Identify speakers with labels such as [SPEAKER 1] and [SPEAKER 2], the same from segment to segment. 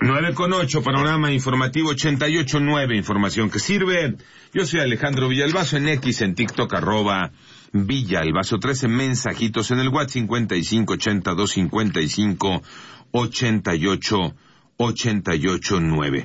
[SPEAKER 1] 9:08, panorama informativo 88.9, información que sirve. Yo soy Alejandro Villalbazo, en X, en TikTok, @Villalbazo 13, mensajitos en el WhatsApp 5582558889.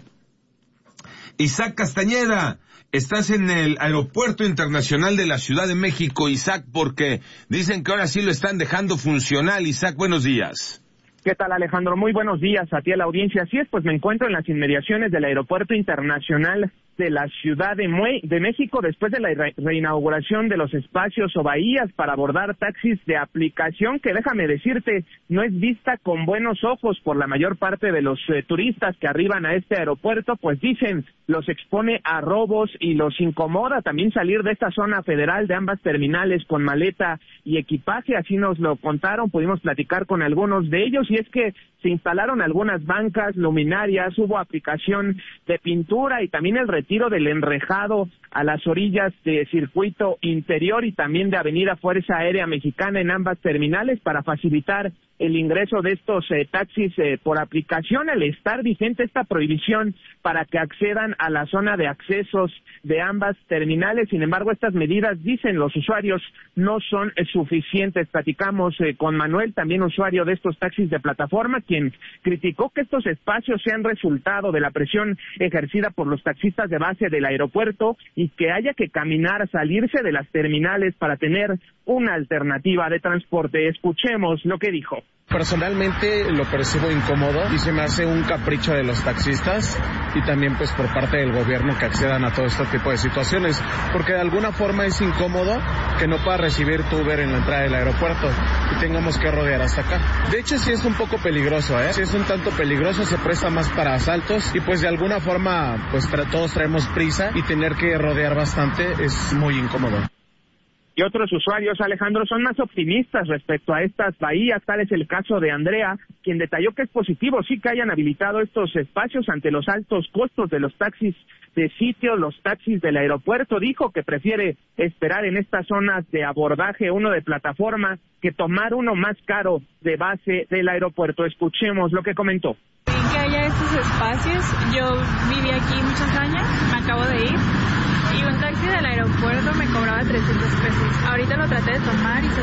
[SPEAKER 1] Isaac Castañeda, estás en el Aeropuerto Internacional de la Ciudad de México, Isaac, porque dicen que ahora sí lo están dejando funcional. Isaac, buenos días.
[SPEAKER 2] ¿Qué tal, Alejandro? Muy buenos días a ti, a la audiencia. Así es, pues me encuentro en las inmediaciones del Aeropuerto Internacional de la Ciudad de México, después de la reinauguración de los espacios o bahías para abordar taxis de aplicación, que déjame decirte, no es vista con buenos ojos por la mayor parte de los turistas que arriban a este aeropuerto, pues dicen, los expone a robos y los incomoda también salir de esta zona federal de ambas terminales con maleta y equipaje. Así nos lo contaron, pudimos platicar con algunos de ellos, y es que se instalaron algunas bancas, luminarias, hubo aplicación de pintura y también el retiro del enrejado a las orillas de Circuito Interior y también de Avenida Fuerza Aérea Mexicana en ambas terminales para facilitar el ingreso de estos taxis por aplicación, al estar vigente esta prohibición para que accedan a la zona de accesos de ambas terminales. Sin embargo, estas medidas, dicen los usuarios, no son suficientes. Platicamos con Manuel, también usuario de estos taxis de plataforma, quien criticó que estos espacios sean resultado de la presión ejercida por los taxistas de base del aeropuerto y que haya que caminar, salirse de las terminales para tener una alternativa de transporte. Escuchemos lo que dijo.
[SPEAKER 3] Personalmente lo percibo incómodo y se me hace un capricho de los taxistas y también pues por parte del gobierno que accedan a todo este tipo de situaciones, porque de alguna forma es incómodo que no pueda recibir tu Uber en la entrada del aeropuerto y tengamos que rodear hasta acá. De hecho sí es un poco peligroso, sí es un tanto peligroso, se presta más para asaltos y pues de alguna forma pues todos traemos prisa y tener que rodear bastante es muy incómodo.
[SPEAKER 2] Y otros usuarios, Alejandro, son más optimistas respecto a estas bahías. Tal es el caso de Andrea, quien detalló que es positivo sí que hayan habilitado estos espacios ante los altos costos de los taxis de sitio, los taxis del aeropuerto. Dijo que prefiere esperar en estas zonas de abordaje, uno de plataforma, que tomar uno más caro de base del aeropuerto. Escuchemos lo que comentó.
[SPEAKER 4] Que haya estos espacios, yo viví aquí muchos años, me acabo de ir, y un taxi del aeropuerto me cobraba 300 pesos. Ahorita lo traté de tomar y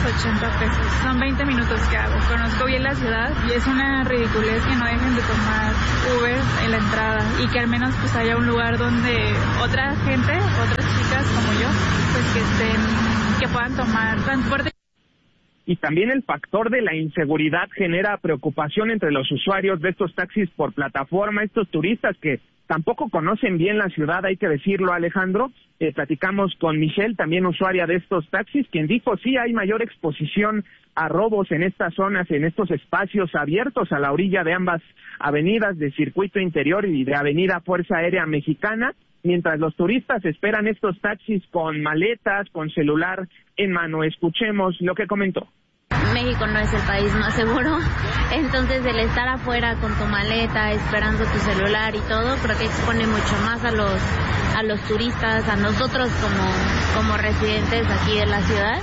[SPEAKER 4] 780 pesos. Son 20 minutos que hago. Conozco bien la ciudad y es una ridiculez que no dejen de tomar Uber en la entrada y que al menos pues haya un lugar donde otra gente, otras chicas como yo, pues que puedan tomar transporte.
[SPEAKER 2] Y también el factor de la inseguridad genera preocupación entre los usuarios de estos taxis por plataforma, estos turistas que tampoco conocen bien la ciudad, hay que decirlo, Alejandro. Platicamos con Michelle, también usuaria de estos taxis, quien dijo sí hay mayor exposición a robos en estas zonas, en estos espacios abiertos a la orilla de ambas avenidas de Circuito Interior y de Avenida Fuerza Aérea Mexicana, mientras los turistas esperan estos taxis con maletas, con celular en mano. Escuchemos lo que comentó.
[SPEAKER 5] México no es el país más seguro, entonces el estar afuera con tu maleta, esperando tu celular y todo, creo que expone mucho más a los turistas, a nosotros como residentes aquí de la ciudad,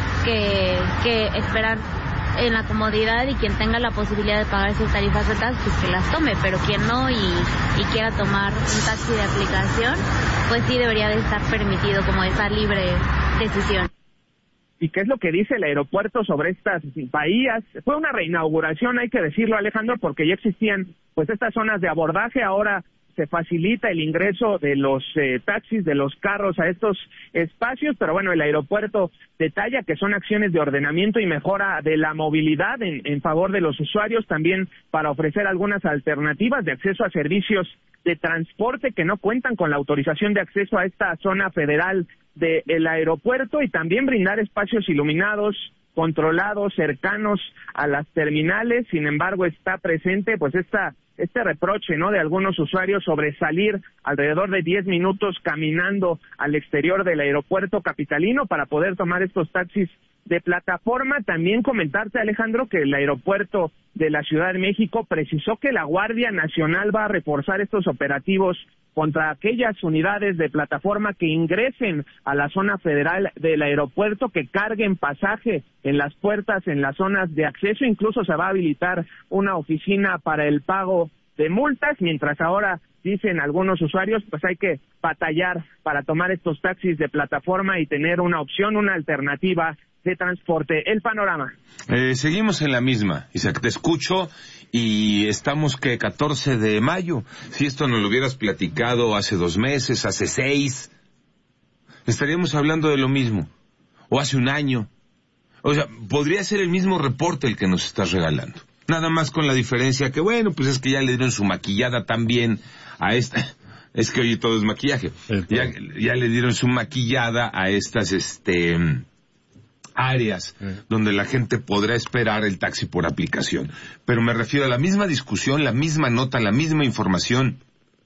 [SPEAKER 5] que esperar en la comodidad, y quien tenga la posibilidad de pagar sus tarifas altas, pues que las tome, pero quien no y quiera tomar un taxi de aplicación, pues sí debería de estar permitido como esa libre decisión.
[SPEAKER 2] ¿Y qué es lo que dice el aeropuerto sobre estas bahías? Fue una reinauguración, hay que decirlo, Alejandro, porque ya existían pues estas zonas de abordaje. Ahora se facilita el ingreso de los taxis, de los carros a estos espacios, pero bueno, el aeropuerto detalla que son acciones de ordenamiento y mejora de la movilidad en favor de los usuarios, también para ofrecer algunas alternativas de acceso a servicios de transporte que no cuentan con la autorización de acceso a esta zona federal del aeropuerto, y también brindar espacios iluminados, controlados, cercanos a las terminales. Sin embargo, está presente pues este reproche, ¿no?, de algunos usuarios sobre salir alrededor de 10 minutos caminando al exterior del aeropuerto capitalino para poder tomar estos taxis de plataforma. También comentarte, Alejandro, que el aeropuerto de la Ciudad de México precisó que la Guardia Nacional va a reforzar estos operativos contra aquellas unidades de plataforma que ingresen a la zona federal del aeropuerto, que carguen pasaje en las puertas, en las zonas de acceso. Incluso se va a habilitar una oficina para el pago de multas, mientras ahora dicen algunos usuarios, pues hay que batallar para tomar estos taxis de plataforma y tener una opción, una alternativa de transporte. El panorama.
[SPEAKER 1] Seguimos en la misma, Isaac, te escucho y estamos que 14 de mayo. Si esto nos lo hubieras platicado hace 2 meses, hace 6, estaríamos hablando de lo mismo. O hace 1 año. O sea, podría ser el mismo reporte el que nos estás regalando. Nada más con la diferencia que, bueno, pues es que ya le dieron su maquillada también a esta. Es que hoy todo es maquillaje. Ya le dieron su maquillada a estas, áreas donde la gente podrá esperar el taxi por aplicación. Pero me refiero a la misma discusión, la misma nota, la misma información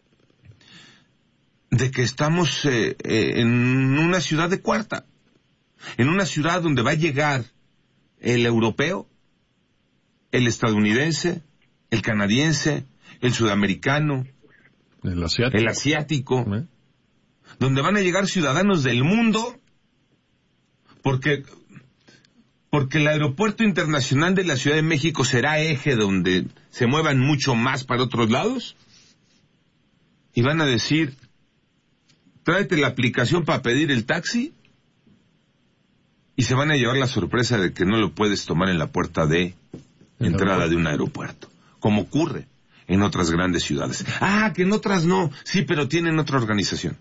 [SPEAKER 1] de que estamos en una ciudad de cuarta, en una ciudad donde va a llegar el europeo, el estadounidense, el canadiense, el sudamericano, el asiático, donde van a llegar ciudadanos del mundo, porque el Aeropuerto Internacional de la Ciudad de México será eje donde se muevan mucho más para otros lados, y van a decir, tráete la aplicación para pedir el taxi, y se van a llevar la sorpresa de que no lo puedes tomar en la puerta de entrada de un aeropuerto, como ocurre en otras grandes ciudades. Ah, que en otras no, sí, pero tienen otra organización.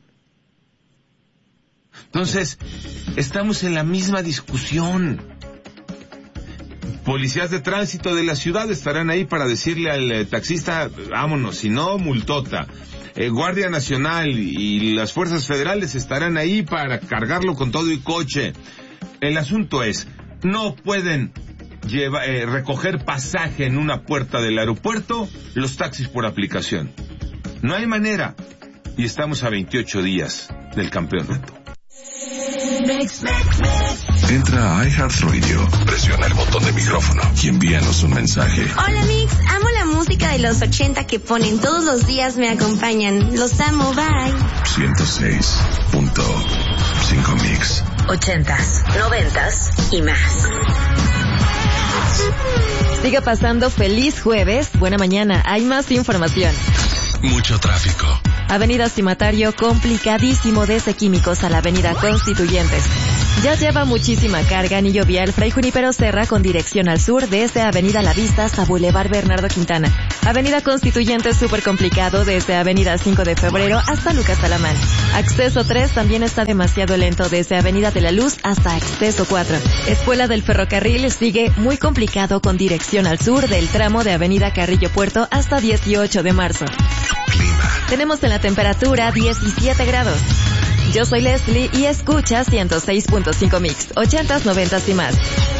[SPEAKER 1] Entonces, estamos en la misma discusión. Policías de tránsito de la ciudad estarán ahí para decirle al taxista, vámonos, si no, multota. Guardia Nacional y las fuerzas federales estarán ahí para cargarlo con todo y coche. El asunto es, no pueden recoger pasaje en una puerta del aeropuerto los taxis por aplicación. No hay manera. Y estamos a 28 días del campeonato.
[SPEAKER 6] Entra a iHeartRadio, presiona el botón de micrófono y envíanos un mensaje.
[SPEAKER 7] Hola Mix, amo la música de los 80 que ponen todos los días, me acompañan. Los amo, bye.
[SPEAKER 6] 106.5 Mix.
[SPEAKER 8] 80s, 90s y más.
[SPEAKER 9] Siga pasando feliz jueves. Buena mañana. Hay más información.
[SPEAKER 6] Mucho tráfico.
[SPEAKER 9] Avenida Cimatario, complicadísimo desde Químicos a la Avenida Constituyentes. Ya lleva muchísima carga anillo vial Fray Junípero Serra con dirección al sur desde Avenida La Vista hasta Boulevard Bernardo Quintana. Avenida Constituyentes súper complicado desde Avenida 5 de Febrero hasta Lucas Alamán. Acceso 3 también está demasiado lento desde Avenida de la Luz hasta Acceso 4. Escuela del Ferrocarril sigue muy complicado con dirección al sur del tramo de Avenida Carrillo Puerto hasta 18 de marzo.
[SPEAKER 6] Clima.
[SPEAKER 9] Tenemos en la temperatura 17 grados. Yo soy Leslie y escucha 106.5 Mix, 80s, 90s y más.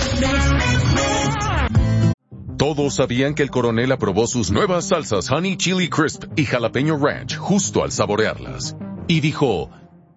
[SPEAKER 10] Todos sabían que el coronel aprobó sus nuevas salsas Honey Chili Crisp y Jalapeño Ranch justo al saborearlas. Y dijo,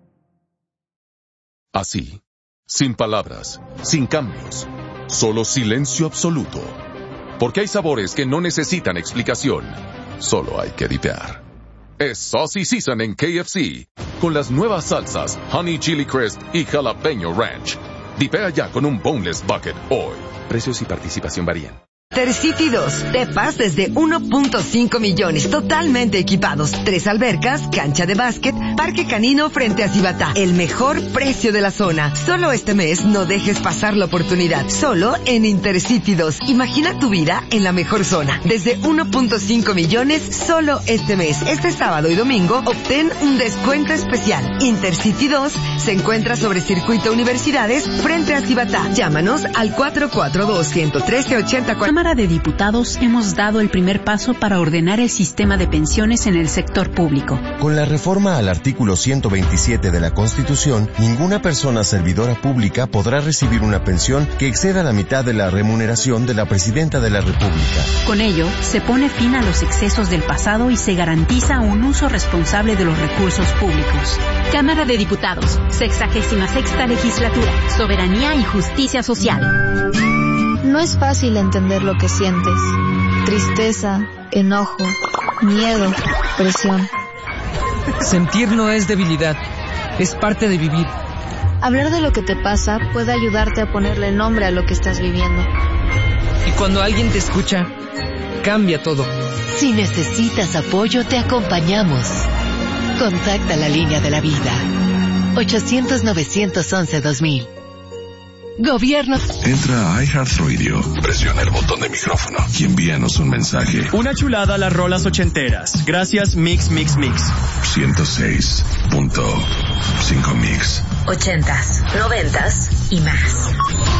[SPEAKER 10] así, sin palabras, sin cambios, solo silencio absoluto. Porque hay sabores que no necesitan explicación, solo hay que dipear. Es Saucy Season en KFC, con las nuevas salsas Honey Chili Crisp y Jalapeño Ranch. Dipea ya con un Boneless Bucket hoy. Precios y participación varían.
[SPEAKER 11] Intercity 2, Tepas desde 1.5 millones, totalmente equipados, 3 albercas, cancha de básquet, parque canino frente a Cibatá. El mejor precio de la zona. Solo este mes no dejes pasar la oportunidad. Solo en Intercity 2. Imagina tu vida en la mejor zona. Desde 1.5 millones, solo este mes. Este sábado y domingo, obtén un descuento especial. Intercity 2 se encuentra sobre Circuito Universidades frente a Cibatá. Llámanos al 442-113-84.
[SPEAKER 12] Cámara de Diputados hemos dado el primer paso para ordenar el sistema de pensiones en el sector público.
[SPEAKER 13] Con la reforma al artículo 127 de la Constitución, ninguna persona servidora pública podrá recibir una pensión que exceda la mitad de la remuneración de la Presidenta de la República.
[SPEAKER 12] Con ello, se pone fin a los excesos del pasado y se garantiza un uso responsable de los recursos públicos. Cámara de Diputados, 66ª Legislatura, Soberanía y Justicia Social.
[SPEAKER 14] No es fácil entender lo que sientes. Tristeza, enojo, miedo, presión.
[SPEAKER 15] Sentir no es debilidad, es parte de vivir.
[SPEAKER 14] Hablar de lo que te pasa puede ayudarte a ponerle nombre a lo que estás viviendo.
[SPEAKER 15] Y cuando alguien te escucha, cambia todo.
[SPEAKER 16] Si necesitas apoyo, te acompañamos. Contacta la línea de la vida. 800-911-2000. Gobierno.
[SPEAKER 6] Entra a iHeartRadio, presiona el botón de micrófono y envíanos un mensaje.
[SPEAKER 17] Una chulada a las rolas ochenteras. Gracias, Mix.
[SPEAKER 6] 106.5 Mix.
[SPEAKER 8] 80s, 90s y más.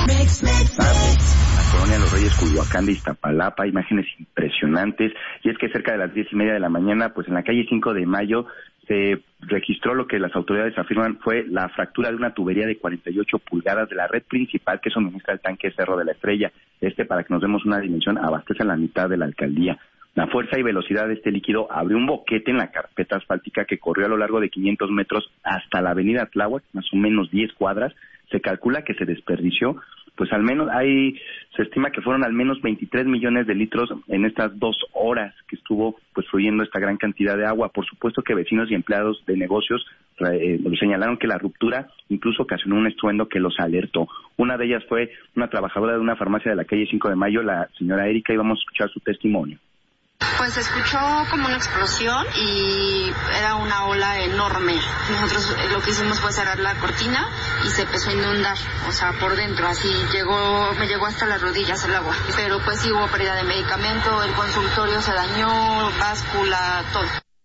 [SPEAKER 18] La colonia Los Reyes, Culhuacán de Iztapalapa, imágenes impresionantes. Y es que cerca de las 10:30 de la mañana, pues en la calle 5 de Mayo, se registró lo que las autoridades afirman fue la fractura de una tubería de 48 pulgadas de la red principal que suministra el tanque Cerro de la Estrella. Para que nos demos una dimensión, abastece a la mitad de la alcaldía. La fuerza y velocidad de este líquido abrió un boquete en la carpeta asfáltica que corrió a lo largo de 500 metros hasta la avenida Tláhuac, más o menos 10 cuadras. Se calcula que se desperdició, pues al menos se estima que fueron al menos 23 millones de litros en estas 2 horas que estuvo pues fluyendo esta gran cantidad de agua. Por supuesto que vecinos y empleados de negocios señalaron que la ruptura incluso ocasionó un estruendo que los alertó. Una de ellas fue una trabajadora de una farmacia de la calle 5 de Mayo, la señora Erika, y vamos a escuchar su testimonio.
[SPEAKER 19] Pues se escuchó como una explosión y era una ola enorme. Nosotros lo que hicimos fue cerrar la cortina y se empezó a inundar, o sea, por dentro, así me llegó hasta las rodillas el agua. Pero pues sí hubo pérdida de medicamento, el consultorio se dañó, báscula, todo.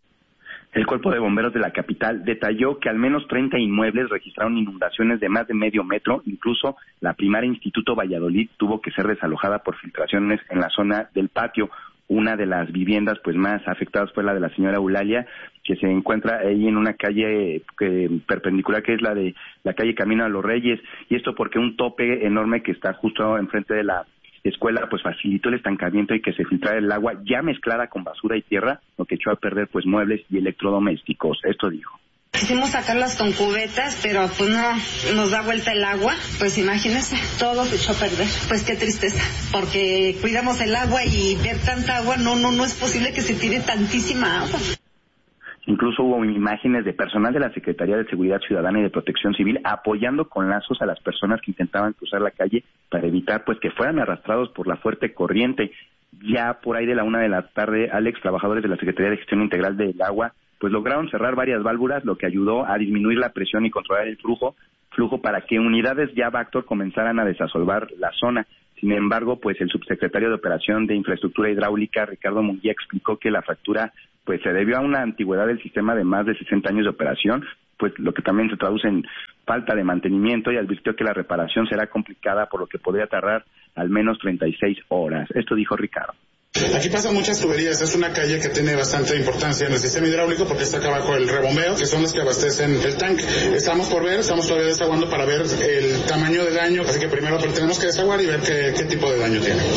[SPEAKER 18] El Cuerpo de Bomberos de la capital detalló que al menos 30 inmuebles registraron inundaciones de más de medio metro. Incluso la primaria Instituto Valladolid tuvo que ser desalojada por filtraciones en la zona del patio. Una de las viviendas pues más afectadas fue la de la señora Eulalia, que se encuentra ahí en una calle perpendicular, que es la de la calle Camino a los Reyes, y esto porque un tope enorme que está justo enfrente de la escuela pues facilitó el estancamiento y que se filtrara el agua ya mezclada con basura y tierra, lo que echó a perder pues muebles y electrodomésticos. Esto dijo.
[SPEAKER 20] Quisimos sacarlas con cubetas, pero pues no nos da vuelta el agua. Pues imagínense, todo se echó a perder. Pues qué tristeza, porque cuidamos el agua y ver tanta agua, no es posible que se tire tantísima agua.
[SPEAKER 18] Incluso hubo imágenes de personal de la Secretaría de Seguridad Ciudadana y de Protección Civil apoyando con lazos a las personas que intentaban cruzar la calle para evitar pues que fueran arrastrados por la fuerte corriente. Ya por ahí de la 1 de la tarde, Alex, trabajadores de la Secretaría de Gestión Integral del Agua pues lograron cerrar varias válvulas, lo que ayudó a disminuir la presión y controlar el flujo para que unidades ya Bactor comenzaran a desasolvar la zona. Sin embargo, pues el subsecretario de Operación de Infraestructura Hidráulica, Ricardo Munguía, explicó que la fractura pues se debió a una antigüedad del sistema de más de 60 años de operación, pues lo que también se traduce en falta de mantenimiento, y advirtió que la reparación será complicada, por lo que podría tardar al menos 36 horas. Esto dijo Ricardo.
[SPEAKER 21] Aquí pasan muchas tuberías, es una calle que tiene bastante importancia en el sistema hidráulico porque está acá abajo el rebombeo, que son los que abastecen el tanque. Estamos todavía desaguando para ver el tamaño del daño, así que primero tenemos que desaguar y ver qué tipo de daño tiene.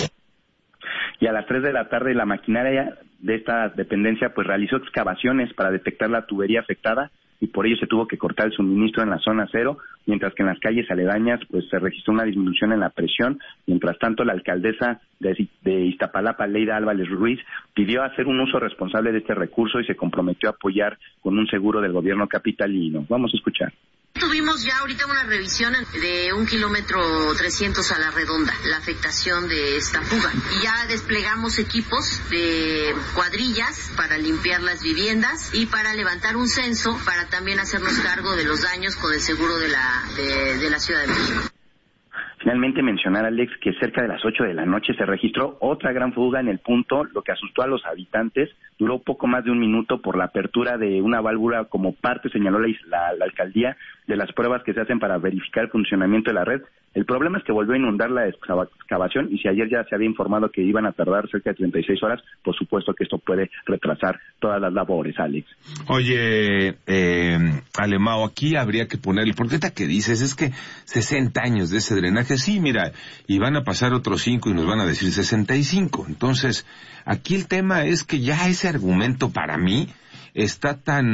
[SPEAKER 18] Y a las 3 de la tarde la maquinaria de esta dependencia pues realizó excavaciones para detectar la tubería afectada, y por ello se tuvo que cortar el suministro en la zona cero, mientras que en las calles aledañas pues se registró una disminución en la presión. Mientras tanto, la alcaldesa de Iztapalapa, Leida Álvarez Ruiz, pidió hacer un uso responsable de este recurso y se comprometió a apoyar con un seguro del gobierno capitalino. Vamos a escuchar.
[SPEAKER 22] Tuvimos ya ahorita una revisión de 1 kilómetro 300 a la redonda, la afectación de esta fuga. Y ya desplegamos equipos de cuadrillas para limpiar las viviendas y para levantar un censo para también hacernos cargo de los daños con el seguro de la Ciudad de México.
[SPEAKER 18] Finalmente mencionar, Alex, que cerca de las 8 de la noche se registró otra gran fuga en el punto, lo que asustó a los habitantes. Duró poco más de 1 minuto por la apertura de una válvula como parte, señaló la alcaldía, de las pruebas que se hacen para verificar el funcionamiento de la red. El problema es que volvió a inundar la excavación, y si ayer ya se había informado que iban a tardar cerca de 36 horas, por supuesto que esto puede retrasar todas las labores, Alex.
[SPEAKER 1] Oye, Alemao, aquí habría que ponerle, porque esta que dices es que 60 años de ese drenaje, sí, mira, y van a pasar otros 5 y nos van a decir 65. Entonces, aquí el tema es que ya ese argumento para mí está tan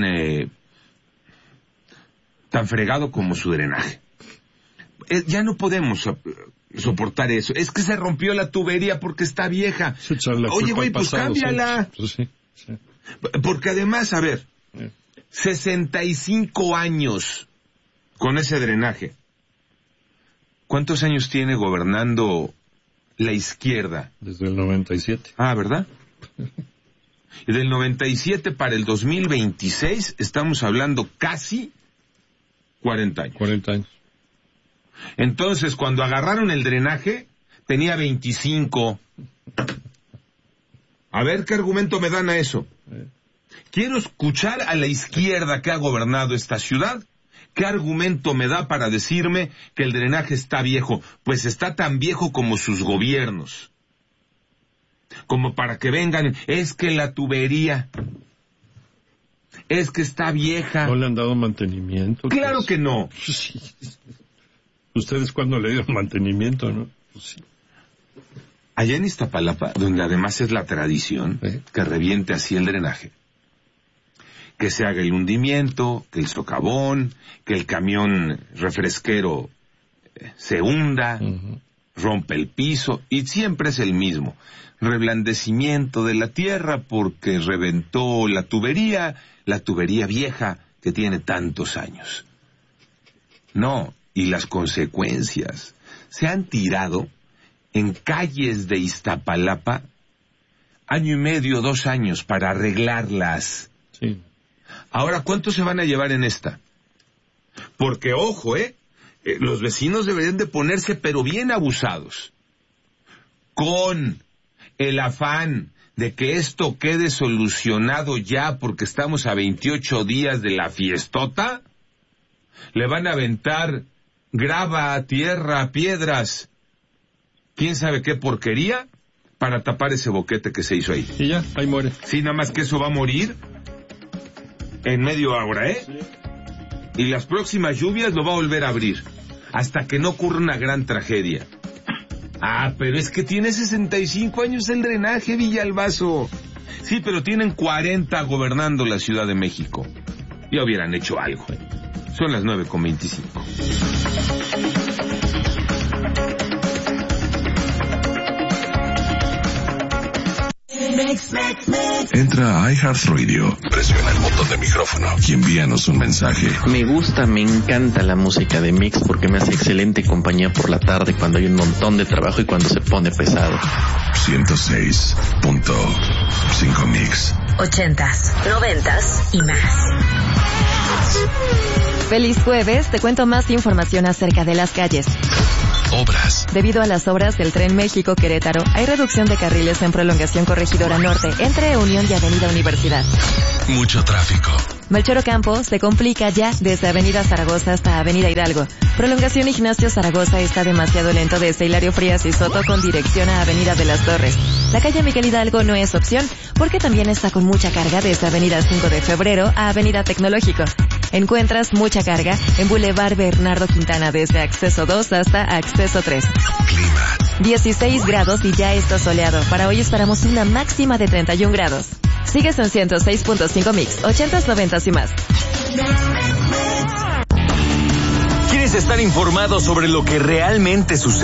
[SPEAKER 1] fregado como su drenaje. Ya no podemos soportar eso. Es que se rompió la tubería porque está vieja. Oye, güey, pues cámbiala.
[SPEAKER 23] Sí.
[SPEAKER 1] Porque además, a ver, 65 años con ese drenaje. ¿Cuántos años tiene gobernando la izquierda?
[SPEAKER 3] Desde el 97.
[SPEAKER 1] Ah, ¿verdad? Y del 97 para el 2026 estamos hablando casi 40 años.
[SPEAKER 3] 40 años.
[SPEAKER 1] Entonces, cuando agarraron el drenaje, tenía 25. A ver qué argumento me dan a eso. Quiero escuchar a la izquierda que ha gobernado esta ciudad. ¿Qué argumento me da para decirme que el drenaje está viejo? Pues está tan viejo como sus gobiernos. Como para que vengan, es que la tubería, es que está vieja.
[SPEAKER 3] ¿No le han dado mantenimiento?
[SPEAKER 1] Claro que no.
[SPEAKER 3] Sí. ¿Ustedes cuándo le dieron mantenimiento, no? Pues sí.
[SPEAKER 1] Allá en Iztapalapa, donde además es la tradición que reviente así el drenaje, que se haga el hundimiento, que el socavón, que el camión refresquero se hunda, rompe el piso, y siempre es el mismo. Reblandecimiento de la tierra porque reventó la tubería vieja que tiene tantos años. No, y las consecuencias. Se han tirado en calles de Iztapalapa 1 año y medio, 2 años para arreglarlas.
[SPEAKER 3] Sí.
[SPEAKER 1] Ahora, ¿cuánto se van a llevar en esta? Porque, ojo, los vecinos deberían de ponerse pero bien abusados, con el afán de que esto quede solucionado ya porque estamos a 28 días de la fiestota. Le van a aventar grava, tierra, piedras, quién sabe qué porquería, para tapar ese boquete que se hizo ahí.
[SPEAKER 3] Y ya, ahí muere.
[SPEAKER 1] Sí, nada más que eso va a morir en medio hora, Y las próximas lluvias lo va a volver a abrir, hasta que no ocurra una gran tragedia. Ah, pero es que tiene 65 años el drenaje, Villalbazo. Sí, pero tienen 40 gobernando la Ciudad de México. Ya hubieran hecho algo. Son las 9:25.
[SPEAKER 6] Entra a iHeartRadio, presiona el botón de micrófono y envíanos un mensaje.
[SPEAKER 4] Me encanta la música de Mix porque me hace excelente compañía por la tarde cuando hay un montón de trabajo y cuando se pone pesado.
[SPEAKER 6] 106.5 Mix.
[SPEAKER 8] 80s, 90s y más.
[SPEAKER 9] Feliz jueves, te cuento más información acerca de las calles.
[SPEAKER 6] Obras.
[SPEAKER 9] Debido a las obras del Tren México-Querétaro, hay reducción de carriles en prolongación Corregidora Norte entre Unión y Avenida Universidad.
[SPEAKER 6] Mucho tráfico.
[SPEAKER 9] Melchor Ocampo se complica ya desde Avenida Zaragoza hasta Avenida Hidalgo. Prolongación Ignacio Zaragoza está demasiado lento desde Hilario Frías y Soto con dirección a Avenida de las Torres. La calle Miguel Hidalgo no es opción porque también está con mucha carga desde Avenida 5 de Febrero a Avenida Tecnológico. Encuentras mucha carga en Boulevard Bernardo Quintana desde Acceso 2 hasta Acceso 3.
[SPEAKER 6] Clima.
[SPEAKER 9] 16 grados y ya está soleado. Para hoy esperamos una máxima de 31 grados. Sigues en 106.5 Mix, 80s, 90s y más.
[SPEAKER 23] ¿Quieres estar informado sobre lo que realmente sucede?